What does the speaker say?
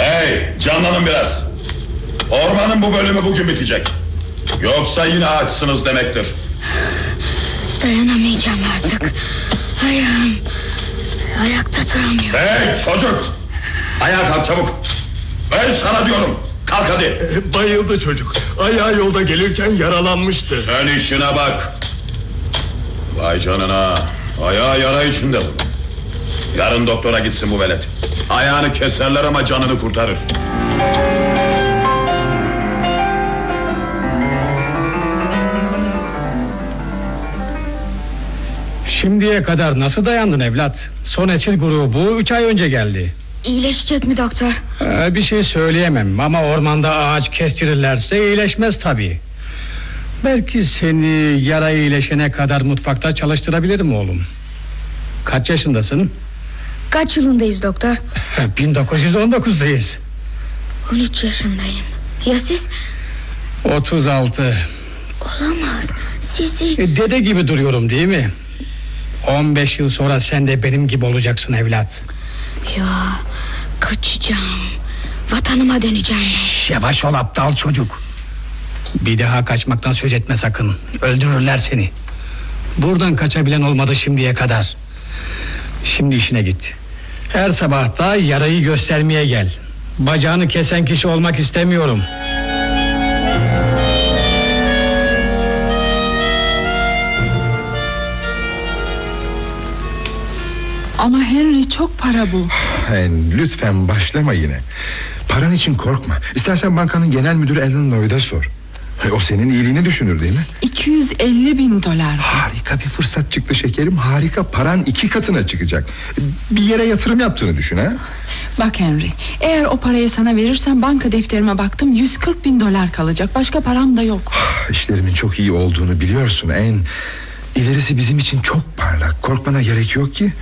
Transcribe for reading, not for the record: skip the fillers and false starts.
Hey, canlanın biraz. Ormanın bu bölümü bugün bitecek. Yoksa yine açsınız demektir. Dayanamayacağım artık. Ayağım ayakta duramıyor. Hey çocuk, ayağa kalk çabuk. Ben sana diyorum, kalk hadi. Bayıldı çocuk. Ayağı yolda gelirken yaralanmıştı. Sen işine bak. Vay canına, ayağı yara içinde bu. Yarın doktora gitsin bu velet. Ayağını keserler ama canını kurtarır. Şimdiye kadar nasıl dayandın evlat? Son esir grubu 3 ay önce geldi. İyileşecek mi doktor? Bir şey söyleyemem ama ormanda ağaç kestirirlerse iyileşmez tabii. Belki seni yara iyileşene kadar mutfakta çalıştırabilirim oğlum. Kaç yaşındasın? Kaç yılındayız doktor? 1919'dayız. 13 yaşındayım. Ya siz? 36. Olamaz. Sizi... Dede gibi duruyorum değil mi? 15 yıl sonra sen de benim gibi olacaksın evlat. Ya kaçacağım. Vatanıma döneceğim. Yavaş ol aptal çocuk. Bir daha kaçmaktan söz etme sakın. Öldürürler seni. Buradan kaçabilen olmadı şimdiye kadar. Şimdi işine git. Her sabah da yarayı göstermeye gel. Bacağını kesen kişi olmak istemiyorum. Ama Henry, çok para bu. Lütfen başlama yine. Paran için korkma. İstersen bankanın genel müdürü Alan Lloyd'a sor. O senin iyiliğini düşünür değil mi? 250.000 dolar. Harika bir fırsat çıktı şekerim. Harika, paran 2 katına çıkacak. Bir yere yatırım yaptığını düşün ha. Bak Henry, eğer o parayı sana verirsem banka defterime baktım, 140.000 dolar kalacak. Başka param da yok. İşlerimin çok iyi olduğunu biliyorsun. İlerisi bizim için çok parlak. Korkmana gerek yok ki.